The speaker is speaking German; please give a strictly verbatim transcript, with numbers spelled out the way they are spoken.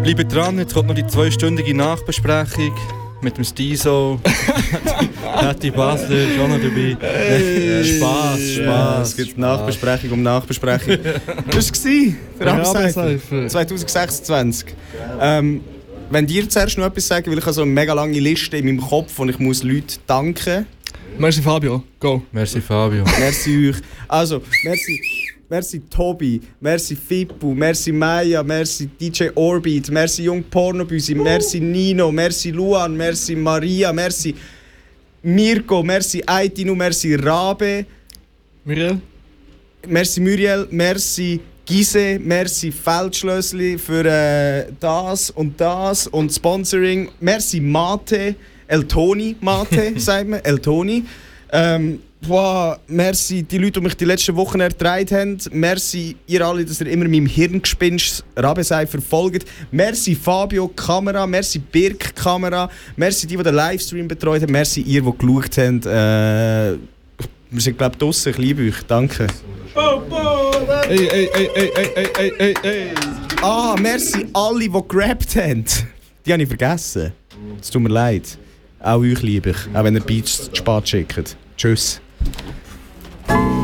Bleibt dran, jetzt kommt noch die zweistündige Nachbesprechung mit dem Stiso. Hattie Basler ist auch noch dabei. Hey. Spaß, Spaß. Ja, es gibt Nachbesprechung um Nachbesprechung. Das war der Rabencypher zwanzig sechsundzwanzig. Ähm, wenn dir zuerst noch etwas sagen, weil ich habe so eine mega lange Liste in meinem Kopf und ich muss Leute danken. Merci Fabio, go. Merci Fabio. Merci euch. Also, merci, merci Tobi, merci Fippo, merci Maya, merci D J Orbit, merci Jung Pornobüsi, merci Nino, merci Luan, merci Maria, merci Mirko, merci Aitinu, merci Rabe. Muriel? Merci Muriel, merci Gise, merci Feldschlössli für äh, das und das und Sponsoring. Merci Mate, El Toni Mate, sagt man, El Toni. Ähm, wow, merci die Leute, die mich die letzten Wochen ertragen haben. Merci ihr alle, dass ihr immer meinem Hirngespinst Rabencypher folgt. Merci Fabio Kamera, merci Birk Kamera, merci die, die den Livestream betreut haben, merci ihr, die geschaut haben. Äh, wir sind, glaube ich, draussen. Ich liebe euch. Danke. Ey, ey, ey, ey, ey, ey, ey, ey. Ah, merci alle, die gerappt haben. Die habe ich vergessen. Es tut mir leid. Auch euch liebe ich. Auch wenn ihr Beats zu spät schickt. Tschüss.